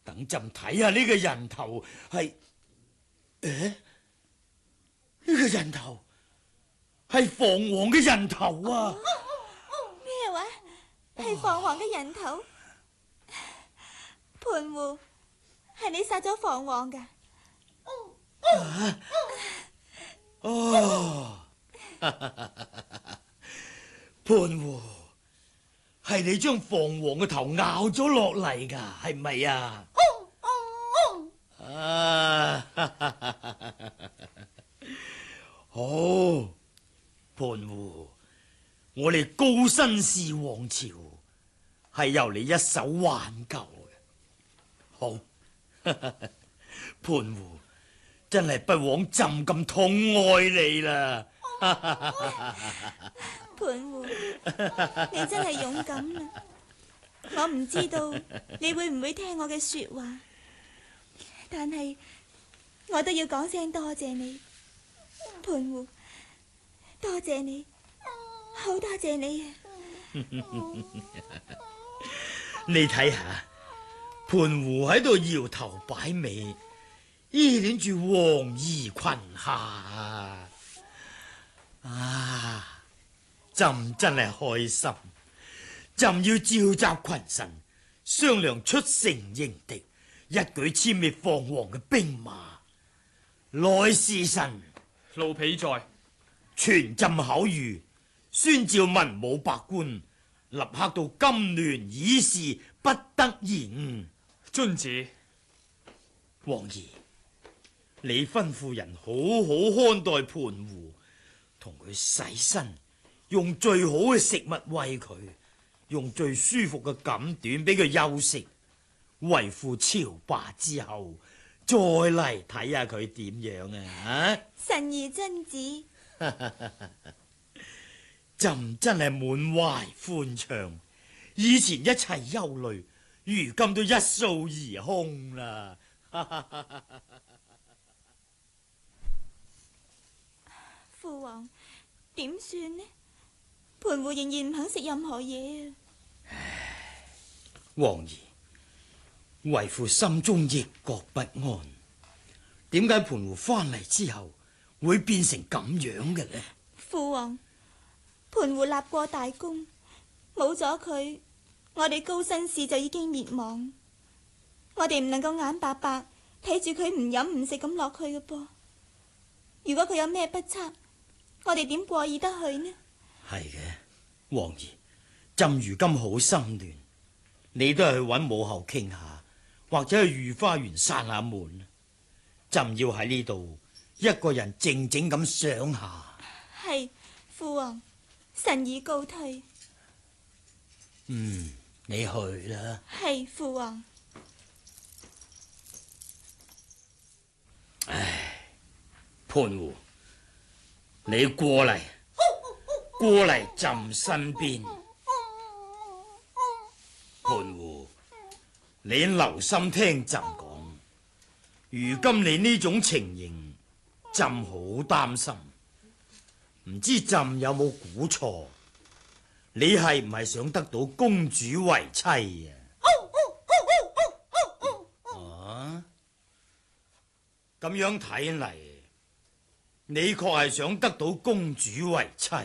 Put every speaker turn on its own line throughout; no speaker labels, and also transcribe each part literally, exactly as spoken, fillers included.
等朕睇下呢個人頭係，誒，呢個人頭係鳳凰嘅人頭啊！
咩話？係鳳凰嘅人頭？盤戶，係你殺咗鳳凰噶？
啊、哦，盤戶，係你將鳳凰嘅頭咬咗落嚟噶，係咪啊？啊，好，盤戶，我哋高紳士王朝係由你一手挽救嘅。好，盤戶真係不枉朕咁痛愛你啦。
盤戶，你真係勇敢啦！我唔知道你會唔會聽我嘅說話，但係我都要講聲多謝你，盤戶，多謝你，好多謝你啊！
你睇下，盤戶喺度搖頭擺尾，依戀住黃衣裙下啊！朕真係開心，朕要召集群臣商量出城迎敵，一舉殲滅鳳凰嘅兵馬。來時臣，
奴婢在，
傳朕口諭，宣召文武百官立刻到金鑾議事，不得延誤。
遵旨。
王兒，你吩咐人好好看待盤戶，同佢洗身，用最好嘅食物餵佢，用最舒服嘅錦緞俾佢休息。為父朝罷之後，再嚟睇下佢點樣啊！啊，
臣兒遵旨。
朕真係滿懷歡暢，以前一切憂慮，如今都一掃而空啦。
父王，點算呢？盤戶仍然唔肯食任何嘢啊！
唉，王兒，為父心中亦覺不安。點解盤戶翻嚟之後會變成咁樣嘅呢？
父王，盤戶立過大功，冇咗佢，我哋高紳士就已經滅亡。我哋唔能夠眼白白睇住佢唔飲唔食咁落去嘅噃。如果佢有咩不測，我哋點過意得去呢？
係嘅，王兒，朕如今好心亂，你都係去揾母后傾下，或者去御花園散下悶。朕要喺呢度一個人靜靜咁想下。
係，父王，臣已告退。
嗯，你去啦。
係，父王。
唉，盤戶，你過嚟，過嚟朕身邊。盤戶，你留心聽朕講。如今你呢種情形，朕好擔心。唔知朕有冇估錯？你係唔係想得到公主為妻啊？啊？咁樣睇嚟，你確係想得到公主為妻。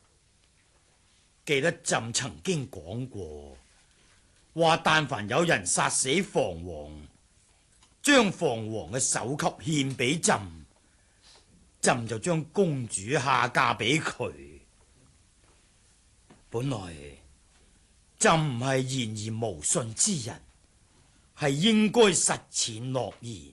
記得朕曾經講過，話但凡有人殺死鳳凰，將鳳凰嘅首級獻俾朕，朕就將公主下嫁俾佢。本來朕唔係言而無信之人，係應該實踐諾言。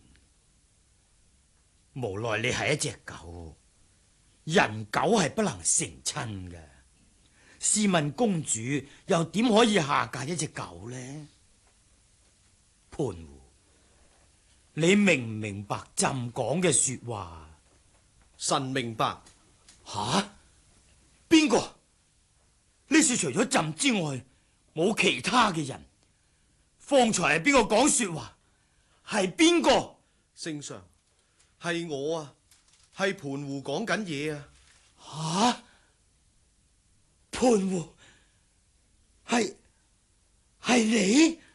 無奈你係一隻狗，人狗係不能成親嘅。試問公主又點可以下嫁一隻狗呢？盤戶，你明唔明白朕講嘅說話？
臣明白。
吓？邊個？呢處除咗朕之外，冇其他嘅人。方才係邊個講說話？係邊個？
聖上，係我啊，係盤戶講緊嘢啊。
吓？盤戶？係係你？